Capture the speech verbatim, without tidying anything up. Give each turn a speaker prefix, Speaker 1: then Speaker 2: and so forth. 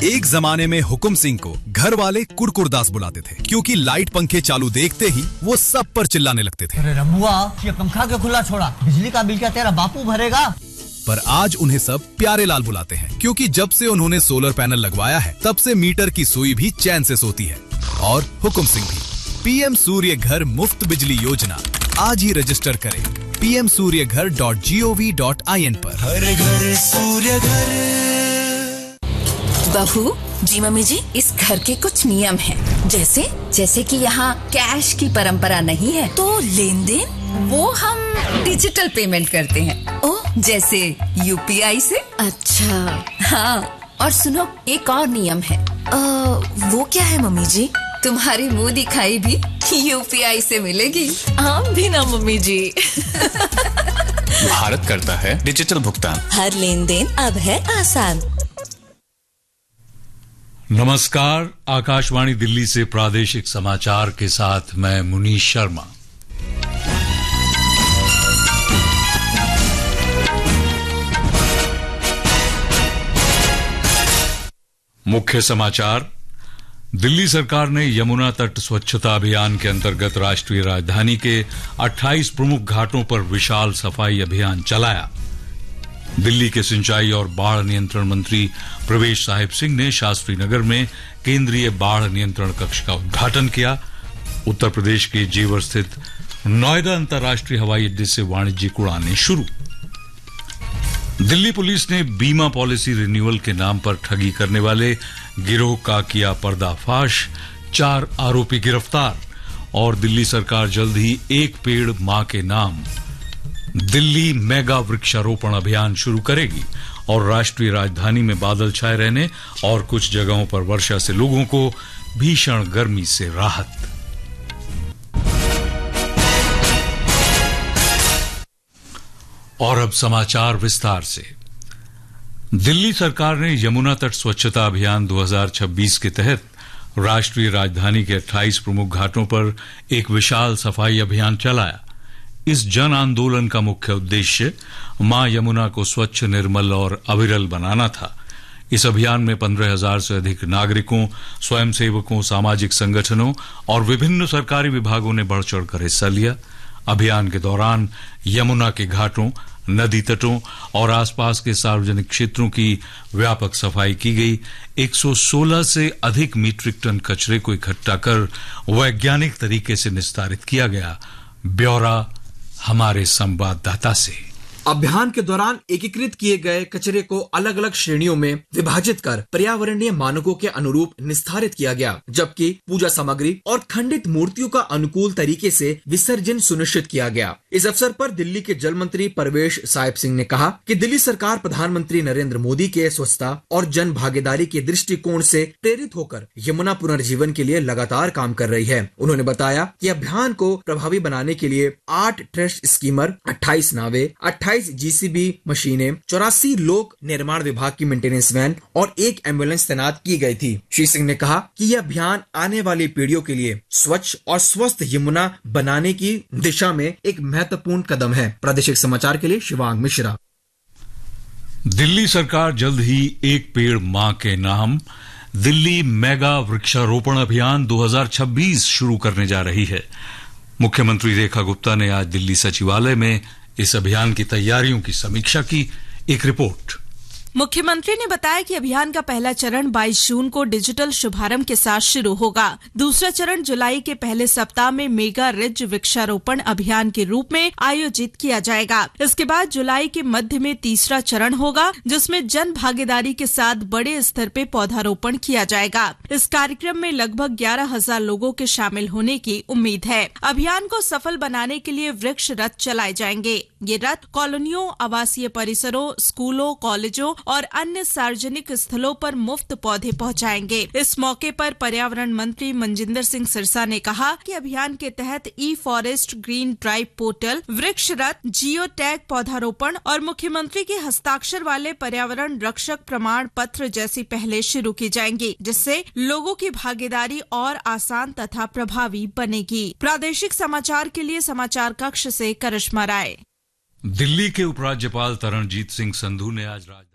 Speaker 1: एक जमाने में हुकुम सिंह को घर वाले कुड़कुड़दास बुलाते थे, क्योंकि लाइट पंखे चालू देखते ही वो सब पर चिल्लाने लगते थे।
Speaker 2: अरे रमुआ, ये पंखा क्यों खुला छोड़ा? बिजली का बिल क्या तेरा बापू भरेगा?
Speaker 1: पर आज उन्हें सब प्यारे लाल बुलाते हैं, क्योंकि जब से उन्होंने सोलर पैनल लगवाया है तब से मीटर की सुई भी चैन से सोती है। और हुकुम सिंह भी। पीएम सूर्य घर मुफ्त बिजली योजना आज ही रजिस्टर करें पी एम सूर्य घर dot G O V dot I N पर।
Speaker 3: हर घर सूर्य घर।
Speaker 4: बहू जी, मम्मी जी, इस घर के कुछ नियम हैं, जैसे जैसे कि यहाँ कैश की परंपरा नहीं है, तो लेन देन वो हम डिजिटल पेमेंट करते हैं। ओ, जैसे यू पी आई से। अच्छा हाँ, और सुनो, एक और नियम है। आ, वो क्या है मम्मी जी? तुम्हारी मुंह दिखाई भी यू पी आई से मिलेगी। हम भी ना मम्मी जी।
Speaker 5: भारत करता है डिजिटल भुगतान।
Speaker 4: हर लेन देन अब है आसान।
Speaker 6: नमस्कार, आकाशवाणी दिल्ली से प्रादेशिक समाचार के साथ मैं मुनीश शर्मा। मुख्य समाचार। दिल्ली सरकार ने यमुना तट स्वच्छता अभियान के अंतर्गत राष्ट्रीय राजधानी के अट्ठाईस प्रमुख घाटों पर विशाल सफाई अभियान चलाया। दिल्ली के सिंचाई और बाढ़ नियंत्रण मंत्री प्रवेश साहिब सिंह ने शास्त्री नगर में केंद्रीय बाढ़ नियंत्रण कक्ष का उद्घाटन किया। उत्तर प्रदेश के जेवर स्थित नोएडा अंतर्राष्ट्रीय हवाई अड्डे से वाणिज्यिक उड़ानें शुरू। दिल्ली पुलिस ने बीमा पॉलिसी रिन्यूअल के नाम पर ठगी करने वाले गिरोह का किया पर्दाफाश, चार आरोपी गिरफ्तार। और दिल्ली सरकार जल्द ही एक पेड़ मां के नाम दिल्ली मेगा वृक्षारोपण अभियान शुरू करेगी। और राष्ट्रीय राजधानी में बादल छाए रहने और कुछ जगहों पर वर्षा से लोगों को भीषण गर्मी से राहत। और अब समाचार विस्तार से। दिल्ली सरकार ने यमुना तट स्वच्छता अभियान दो हज़ार छब्बीस के तहत राष्ट्रीय राजधानी के अट्ठाईस प्रमुख घाटों पर एक विशाल सफाई अभियान चलाया। इस जन आंदोलन का मुख्य उद्देश्य मां यमुना को स्वच्छ, निर्मल और अविरल बनाना था। इस अभियान में पंद्रह हजार से अधिक नागरिकों, स्वयंसेवकों, सामाजिक संगठनों और विभिन्न सरकारी विभागों ने बढ़ चढ़कर हिस्सा लिया। अभियान के दौरान यमुना के घाटों, नदी तटों और आसपास के सार्वजनिक क्षेत्रों की व्यापक सफाई की गई। एक सौ सोलह से अधिक मीट्रिक टन कचरे को इकट्ठा कर वैज्ञानिक तरीके से निस्तारित किया गया। ब्यौरा हमारे संवाददाता से।
Speaker 7: अभियान के दौरान एकीकृत किए गए कचरे को अलग अलग श्रेणियों में विभाजित कर पर्यावरणीय मानकों के अनुरूप निस्तारित किया गया, जबकि पूजा सामग्री और खंडित मूर्तियों का अनुकूल तरीके से विसर्जन सुनिश्चित किया गया। इस अवसर पर दिल्ली के जल मंत्री प्रवेश साहिब सिंह ने कहा कि दिल्ली सरकार प्रधानमंत्री नरेंद्र मोदी के स्वच्छता और जन भागीदारी के दृष्टिकोण से प्रेरित होकर यमुना पुनर्जीवन के लिए लगातार काम कर रही है। उन्होंने बताया कि अभियान को प्रभावी बनाने के लिए आठ ट्रस्ट स्कीमर, अट्ठाईस नावे, अट्ठाईस जी सी बी मशीनें, चौरासी लोक निर्माण विभाग की मेंटेनेंस वैन और एक एम्बुलेंस तैनात की गई थी। श्री सिंह ने कहा कि यह अभियान आने वाली पीढ़ियों के लिए स्वच्छ और स्वस्थ यमुना बनाने की दिशा में एक महत्वपूर्ण कदम है। प्रादेशिक समाचार के लिए शिवांग मिश्रा।
Speaker 6: दिल्ली सरकार जल्द ही एक पेड़ मां के नाम दिल्ली मेगा वृक्षारोपण अभियान दो हज़ार छब्बीस शुरू करने जा रही है। मुख्यमंत्री रेखा गुप्ता ने आज दिल्ली सचिवालय में इस अभियान की तैयारियों की समीक्षा की। एक रिपोर्ट।
Speaker 8: मुख्यमंत्री ने बताया कि अभियान का पहला चरण बाईस जून को डिजिटल शुभारंभ के साथ शुरू होगा। दूसरा चरण जुलाई के पहले सप्ताह में मेगा रिज वृक्षारोपण अभियान के रूप में आयोजित किया जाएगा। इसके बाद जुलाई के मध्य में तीसरा चरण होगा, जिसमें जन भागीदारी के साथ बड़े स्तर पे पौधारोपण किया जाएगा। इस कार्यक्रम में लगभग ग्यारह हजार लोगों के शामिल होने की उम्मीद है। अभियान को सफल बनाने के लिए वृक्ष रथ चलाए जाएंगे। ये रथ कॉलोनियों, आवासीय परिसरों, स्कूलों, कॉलेजों और अन्य सार्वजनिक स्थलों पर मुफ्त पौधे पहुंचाएंगे। इस मौके पर पर्यावरण मंत्री मनजिंदर सिंह सिरसा ने कहा कि अभियान के तहत ई फॉरेस्ट ग्रीन ड्राइव पोर्टल, वृक्ष रथ, जियो टैग पौधारोपण और मुख्यमंत्री के हस्ताक्षर वाले पर्यावरण रक्षक प्रमाण पत्र जैसी पहले शुरू की जाएंगी, जिससे लोगों की भागीदारी और आसान तथा प्रभावी बनेगी। प्रादेशिक समाचार के लिए समाचार कक्ष से करिश्मा राय।
Speaker 6: दिल्ली के उपराज्यपाल तरणजीत सिंह संधू ने आज राजधानी